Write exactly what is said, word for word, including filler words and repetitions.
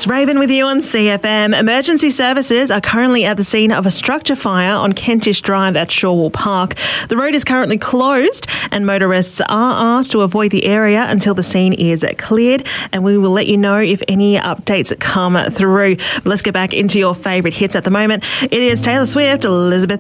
It's Raven with you on C F M. Emergency services are currently at the scene of a structure fire on Kentish Drive at Shorewall Park. The road is currently closed and motorists are asked to avoid the area until the scene is cleared, and we will let you know if any updates come through. But let's get back into your favourite hits at the moment. It is Taylor Swift, Elizabeth